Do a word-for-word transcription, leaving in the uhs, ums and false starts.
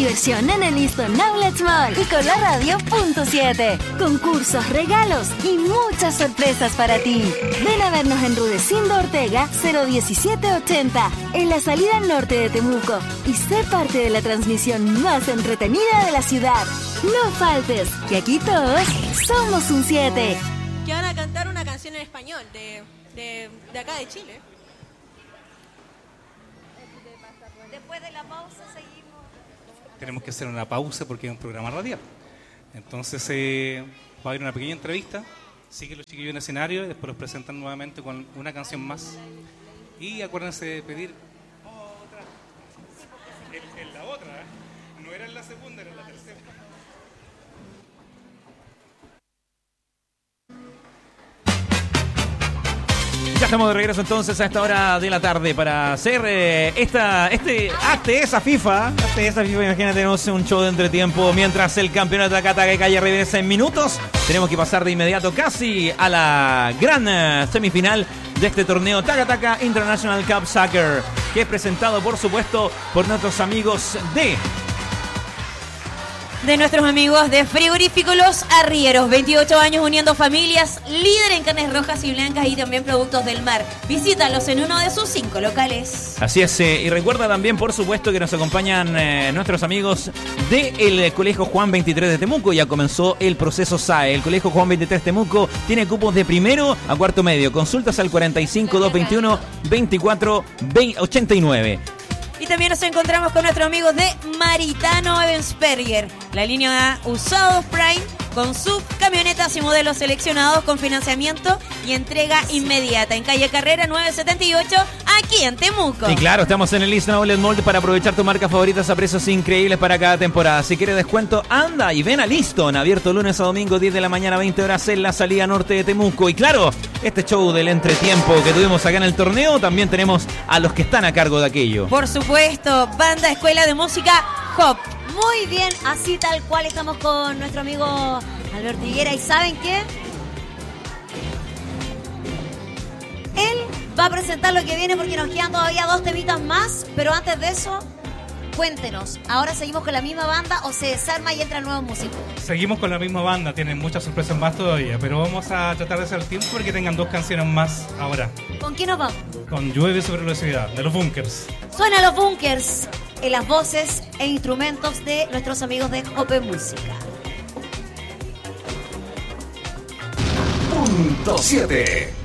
diversión en el Easton Outlets Mall y con la radio punto siete. Concursos, regalos y muchas sorpresas para ti. Ven a vernos en Rudecindo Ortega cero diecisiete ochenta, en la salida norte de Temuco, y sé parte de la transmisión más entretenida de la ciudad. No faltes, que aquí todos somos un siete. Que van a cantar una canción en español de, de, de acá de Chile. Después de la pausa seguimos. Tenemos que hacer una pausa porque es un programa radial. Entonces eh, va a haber una pequeña entrevista. Siguen los chiquillos en escenario y después los presentan nuevamente con una canción más. Y acuérdense de pedir otra. En, en la otra, ¿eh? No era en la segunda, era en la tercera. Ya estamos de regreso entonces a esta hora de la tarde para hacer eh, esta, este hazte esa FIFA. Hazte esa FIFA, imagínate, tenemos un show de entretiempo mientras el campeonato de Taca Taca de Calle regresa en minutos. Tenemos que pasar de inmediato casi a la gran uh, semifinal de este torneo Taca Taca International Cup Soccer, que es presentado, por supuesto, por nuestros amigos de... De nuestros amigos de Frigorífico Los Arrieros, veintiocho años uniendo familias, líder en carnes rojas y blancas y también productos del mar. Visítalos en uno de sus cinco locales. Así es, eh, y recuerda también, por supuesto, que nos acompañan eh, nuestros amigos del Colegio Juan veintitrés de Temuco. Ya comenzó el proceso S A E. El Colegio Juan veintitrés Temuco tiene cupos de primero a cuarto medio. Consultas al cuarenta y cinco, doscientos veintiuno, veinticuatro, ochenta y nueve. Y también nos encontramos con nuestros amigos de Maritano Ebensperger, la línea usados Prime, con subcamionetas y modelos seleccionados con financiamiento y entrega inmediata en calle Carrera novecientos setenta y ocho, aquí en Temuco. Y claro, estamos en el Easton Outlet Mall para aprovechar tus marcas favoritas a precios increíbles para cada temporada. Si quieres descuento, anda y ven a Easton, abierto lunes a domingo, diez de la mañana, veinte horas en la salida norte de Temuco. Y claro, este show del entretiempo que tuvimos acá en el torneo, también tenemos a los que están a cargo de aquello. Por supuesto, Banda Escuela de Música Hop. Muy bien, así tal cual estamos con nuestro amigo Alberto Higuera. ¿Y saben qué? Él va a presentar lo que viene porque nos quedan todavía dos temitas más. Pero antes de eso, cuéntenos, ¿ahora seguimos con la misma banda o se desarma y entra el nuevo músico? Seguimos con la misma banda, tienen muchas sorpresas más todavía, pero vamos a tratar de hacer el tiempo porque tengan dos canciones más ahora. ¿Con quién nos vamos? Con Llueve sobre la ciudad, de los Bunkers. Suena Los Bunkers en las voces e instrumentos de nuestros amigos de Hope Música. Punto siete.